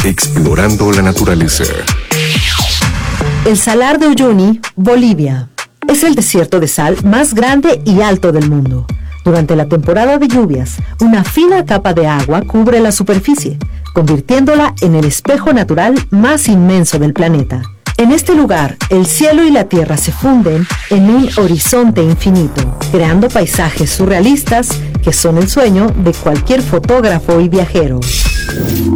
explorando la naturaleza. El Salar de Uyuni, Bolivia. Es el desierto de sal más grande y alto del mundo. Durante la temporada de lluvias, una fina capa de agua cubre la superficie, convirtiéndola en el espejo natural más inmenso del planeta. En este lugar, el cielo y la tierra se funden en un horizonte infinito, creando paisajes surrealistas que son el sueño de cualquier fotógrafo y viajero.